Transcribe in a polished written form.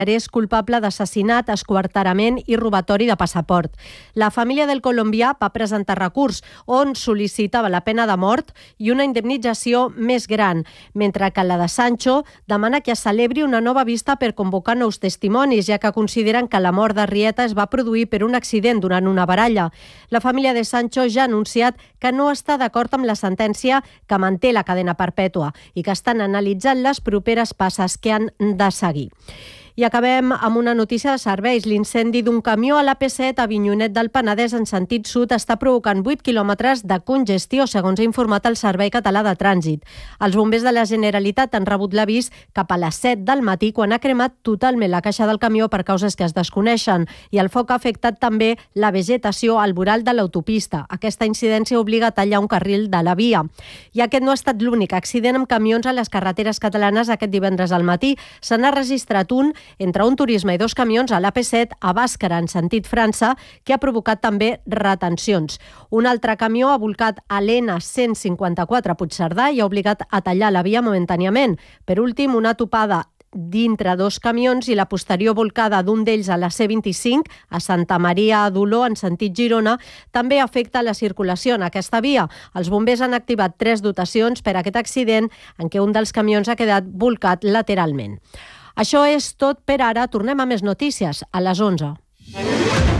és culpable d'assassinat, esquarterament i robatori de passaport. La família del colombià va presentar recurs on sol·licitava la pena de mort i una indemnització més gran, mentre que la de Sancho demana que es celebri una nova vista per convocar nous testimonis, ja que consideren que la mort de Rieta es va produir per un accident durant una baralla. La família de Sancho ja ha anunciat que no està d'acord amb la sentència que manté la cadena perpètua i que estan analitzant les properes passes que han de seguir. I acabem amb una notícia de serveis. L'incendi d'un camió a l'AP7 a Avinyonet del Penedès en sentit sud està provocant 8 quilòmetres de congestió, segons ha informat el Servei Català de Trànsit. Els bombers de la Generalitat han rebut l'avís cap a les 7 del matí, quan ha cremat totalment la caixa del camió per causes que es desconeixen, i el foc ha afectat també la vegetació al voral de l'autopista. Aquesta incidència obliga a tallar un carril de la via. I aquest no ha estat l'únic accident amb camions a les carreteres catalanes aquest divendres al matí. Se n'ha registrat un entre un turisme i 2 camions a l'AP7 a Bàscara, en sentit França, que ha provocat també retencions. Un altre camió ha volcat a l'N154 a Puigcerdà i ha obligat a tallar la via momentàniament. Per últim, una topada dintre 2 camions i la posterior volcada d'un d'ells a la C25 a Santa Maria d'Oló en sentit Girona també afecta la circulació en aquesta via. Els bombers han activat 3 dotacions per a aquest accident en què un dels camions ha quedat volcat lateralment. Això és tot per ara. Tornem a més notícies a les 11.